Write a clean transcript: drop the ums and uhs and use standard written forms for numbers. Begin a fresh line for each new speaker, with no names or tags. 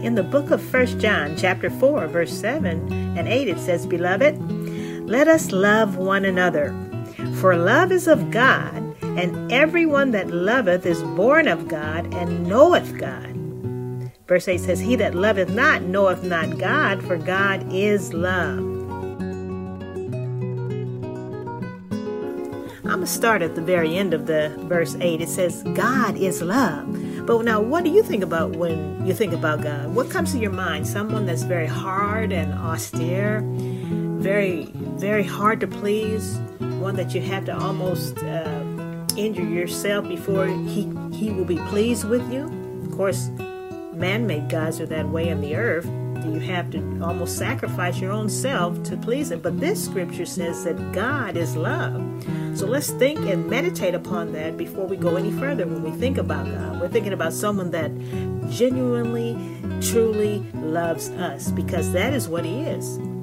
In the book of 1 John, chapter 4, verse 7 and 8, it says, "Beloved, let us love one another, for love is of God, and everyone that loveth is born of God and knoweth God." Verse 8 says, "He that loveth not knoweth not God, for God is love." I'm going to start at the very end of the verse 8. It says, God is love. But now, what do you think about when you think about God? What comes to your mind? Someone that's very hard and austere, very, very hard to please, one that you have to almost injure yourself before he will be pleased with you. Of course, man-made gods are that way on the earth. You have to almost sacrifice your own self to please him. But this scripture says that God is love. So let's think and meditate upon that before we go any further. When we think about God, we're thinking about someone that genuinely, truly loves us, because that is what he is.